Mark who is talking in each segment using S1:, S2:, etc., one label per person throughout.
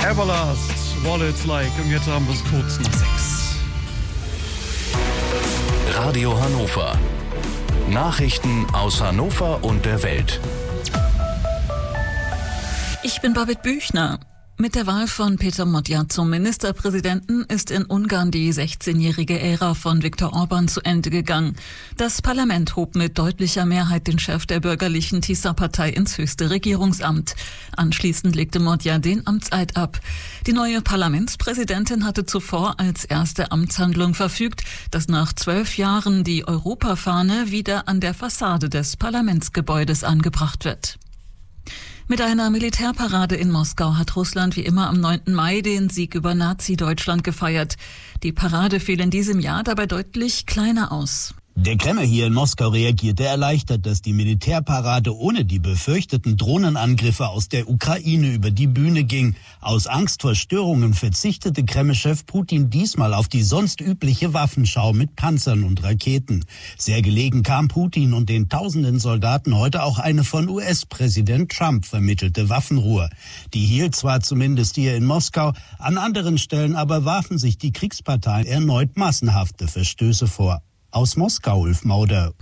S1: Everlast, What It's Like. Und jetzt haben wir es kurz nach 6.
S2: Radio Hannover. Nachrichten aus Hannover und der Welt.
S3: Ich bin Babette Büchner. Mit der Wahl von Peter Modja zum Ministerpräsidenten ist in Ungarn die 16-jährige Ära von Viktor Orbán zu Ende gegangen. Das Parlament hob mit deutlicher Mehrheit den Chef der bürgerlichen Tisza-Partei ins höchste Regierungsamt. Anschließend legte Modja den Amtseid ab. Die neue Parlamentspräsidentin hatte zuvor als erste Amtshandlung verfügt, dass nach 12 Jahren die Europafahne wieder an der Fassade des Parlamentsgebäudes angebracht wird. Mit einer Militärparade in Moskau hat Russland wie immer am 9. Mai den Sieg über Nazi-Deutschland gefeiert. Die Parade fiel in diesem Jahr dabei deutlich kleiner aus.
S4: Der Kreml hier in Moskau reagierte erleichtert, dass die Militärparade ohne die befürchteten Drohnenangriffe aus der Ukraine über die Bühne ging. Aus Angst vor Störungen verzichtete Kreml-Chef Putin diesmal auf die sonst übliche Waffenschau mit Panzern und Raketen. Sehr gelegen kam Putin und den tausenden Soldaten heute auch eine von US-Präsident Trump vermittelte Waffenruhe. Die hielt zwar zumindest hier in Moskau, an anderen Stellen aber warfen sich die Kriegsparteien erneut massenhafte Verstöße vor. Aus Moskau, Ulf Mauder.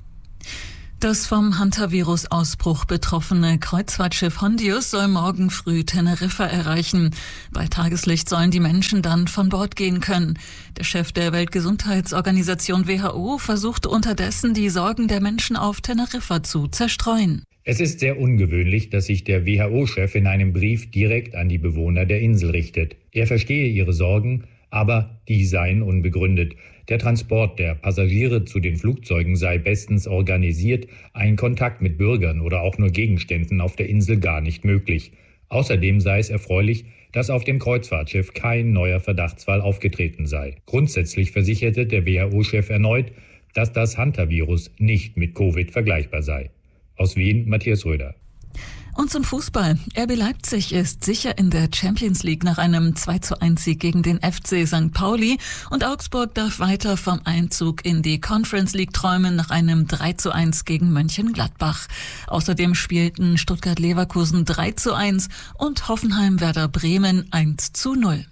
S3: Das vom Hantavirus-Ausbruch betroffene Kreuzfahrtschiff Hondius soll morgen früh Teneriffa erreichen. Bei Tageslicht sollen die Menschen dann von Bord gehen können. Der Chef der Weltgesundheitsorganisation WHO versucht unterdessen, die Sorgen der Menschen auf Teneriffa zu zerstreuen.
S5: Es ist sehr ungewöhnlich, dass sich der WHO-Chef in einem Brief direkt an die Bewohner der Insel richtet. Er verstehe ihre Sorgen, aber die seien unbegründet. Der Transport der Passagiere zu den Flugzeugen sei bestens organisiert, ein Kontakt mit Bürgern oder auch nur Gegenständen auf der Insel gar nicht möglich. Außerdem sei es erfreulich, dass auf dem Kreuzfahrtschiff kein neuer Verdachtsfall aufgetreten sei. Grundsätzlich versicherte der WHO-Chef erneut, dass das Hantavirus nicht mit Covid vergleichbar sei. Aus Wien, Matthias Röder.
S3: Und zum Fußball. RB Leipzig ist sicher in der Champions League nach einem 2:1-Sieg gegen den FC St. Pauli und Augsburg darf weiter vom Einzug in die Conference League träumen nach einem 3:1 gegen Mönchengladbach. Außerdem spielten Stuttgart-Leverkusen 3:1 und Hoffenheim-Werder Bremen 1:0.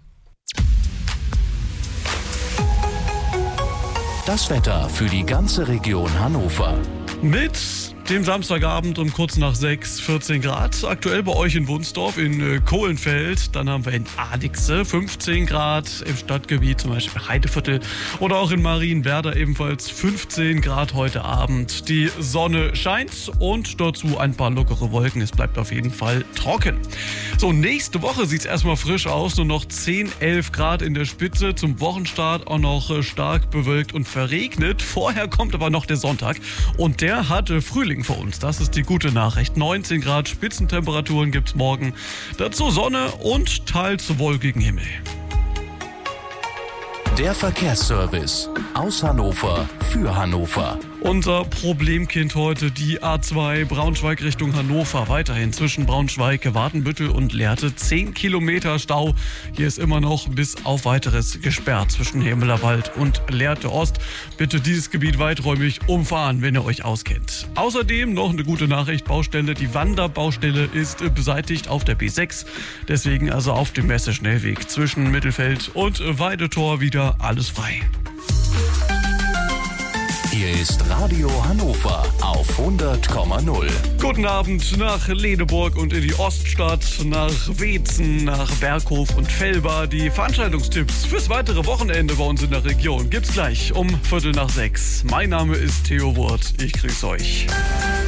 S2: Das Wetter für die ganze Region Hannover.
S1: Mit dem Samstagabend um kurz nach 6, 14 Grad. Aktuell bei euch in Wunsdorf, in Kohlenfeld. Dann haben wir in Adixe 15 Grad. Im Stadtgebiet zum Beispiel Heideviertel oder auch in Marienwerder ebenfalls 15 Grad heute Abend. Die Sonne scheint und dazu ein paar lockere Wolken. Es bleibt auf jeden Fall trocken. So, nächste Woche sieht es erstmal frisch aus. Nur noch 10, 11 Grad in der Spitze. Zum Wochenstart auch noch stark bewölkt und verregnet. Vorher kommt aber noch der Sonntag und der hat Frühling für uns. Das ist die gute Nachricht. 19 Grad Spitzentemperaturen gibt's morgen. Dazu Sonne und teils wolkigen Himmel.
S2: Der Verkehrsservice aus Hannover für Hannover.
S1: Unser Problemkind heute, die A2 Braunschweig Richtung Hannover. Weiterhin zwischen Braunschweig, Watenbüttel und Lehrte 10 Kilometer Stau. Hier ist immer noch bis auf Weiteres gesperrt zwischen Hemelerwald und Lehrte Ost. Bitte dieses Gebiet weiträumig umfahren, wenn ihr euch auskennt. Außerdem noch eine gute Nachricht, Baustelle. Die Wanderbaustelle ist beseitigt auf der B6. Deswegen also auf dem Messeschnellweg zwischen Mittelfeld und Weidetor wieder alles frei.
S2: Hier ist Radio Hannover auf 100,0.
S1: Guten Abend nach Leneburg und in die Oststadt, nach Weetzen, nach Berghof und Velba. Die Veranstaltungstipps fürs weitere Wochenende bei uns in der Region gibt's gleich um 5:45. Mein Name ist Theo Wurt. Ich grüße euch.